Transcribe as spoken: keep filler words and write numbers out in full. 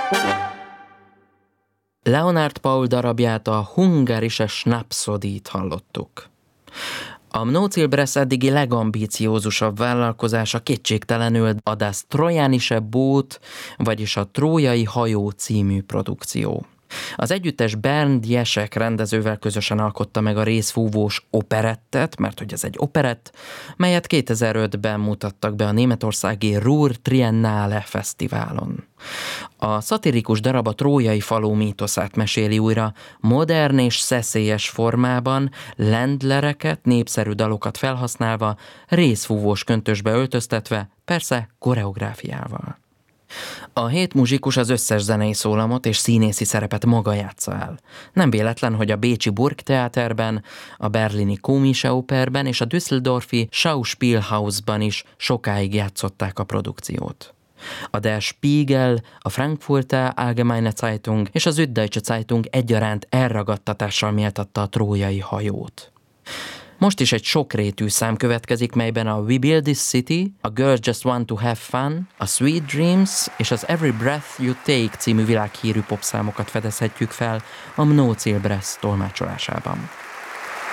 Leonard Paul darabját, a Hungarische Schnapsodit hallottuk. A Mnocilbresz eddigi legambíciózusabb vállalkozása kétségtelenül a Das Trojanische Boot, vagyis a Trójai hajó című produkció. Az együttes Bernd Jeschek rendezővel közösen alkotta meg a részfúvós operettet, mert hogy ez egy operett, melyet kétezer-ötben mutattak be a németországi Ruhr Triennale Fesztiválon. A szatirikus darab a trójai faló mítoszát meséli újra, modern és szeszélyes formában, lendlereket, népszerű dalokat felhasználva, részfúvós köntösbe öltöztetve, persze koreográfiával. A hét muzsikus az összes zenei szólamot és színészi szerepet maga játsza el. Nem véletlen, hogy a bécsi Burgtheaterben, a berlini Komische Operben és a düsseldorfi Schauspielhausban is sokáig játszották a produkciót. A Der Spiegel, a Frankfurter Allgemeine Zeitung és a Süddeutsche Zeitung egyaránt elragadtatással méltatta a trójai hajót. Most is egy sokrétű szám következik, melyben a We Build This City, a Girls Just Want to Have Fun, a Sweet Dreams és az Every Breath You Take című világhírű popszámokat fedezhetjük fel a Mnocilbresz tolmácsolásában.